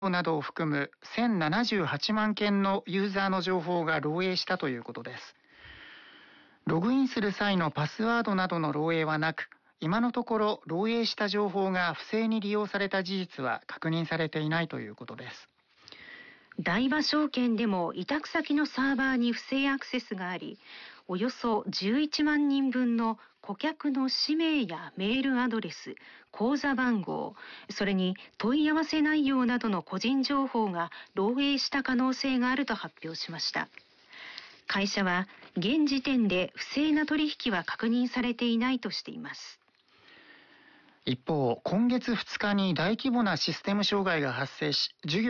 などを含む1078万件のユーザーの情報が漏洩したということです。ログインする際のパスワードなどの漏洩はなく、今のところ漏洩した情報が不正に利用された事実は確認されていないということです。 大和証券でも委託先のサーバーに不正アクセスがあり、およそ11万人分の顧客の氏名やメールアドレス、口座番号、それに問い合わせ内容などの個人情報が漏洩した可能性があると発表しました。会社は現時点で不正な取引は確認されていないとしています。 一方、今月2日に大規模なシステム障害が発生し、事業